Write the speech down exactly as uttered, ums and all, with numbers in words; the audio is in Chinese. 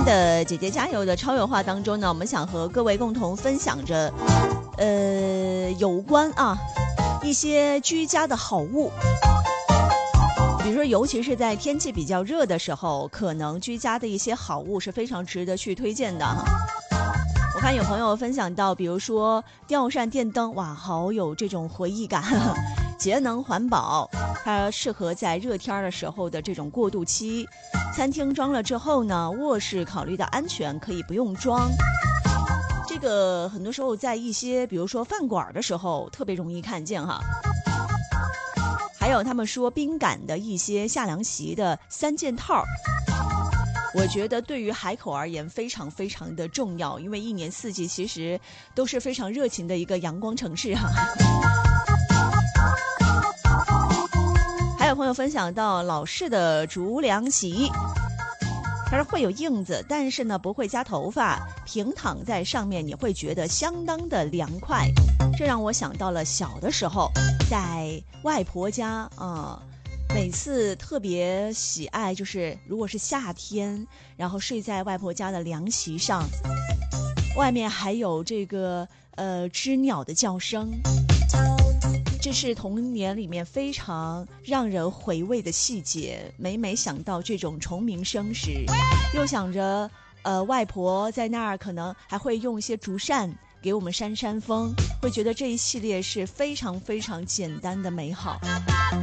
的姐姐加油的超有话当中呢，我们想和各位共同分享着，呃，有关啊一些居家的好物。比如说，尤其是在天气比较热的时候，可能居家的一些好物是非常值得去推荐的哈。我看有朋友分享到，比如说吊扇电灯，哇，好有这种回忆感，呵呵，节能环保，它适合在热天的时候的这种过渡期。餐厅装了之后呢，卧室考虑到安全，可以不用装。这个很多时候在一些比如说饭馆的时候特别容易看见哈。还有他们说冰感的一些下凉席的三件套，我觉得对于海口而言非常非常的重要，因为一年四季其实都是非常热情的一个阳光城市哈。还有朋友分享到老式的竹凉席，它是会有印子，但是呢不会夹头发，平躺在上面你会觉得相当的凉快。这让我想到了小的时候在外婆家啊、呃，每次特别喜爱，就是如果是夏天，然后睡在外婆家的凉席上，外面还有这个呃知鸟的叫声，这是童年里面非常让人回味的细节。每每想到这种虫鸣声时，又想着呃外婆在那儿可能还会用一些竹扇给我们扇扇风，会觉得这一系列是非常非常简单的美好。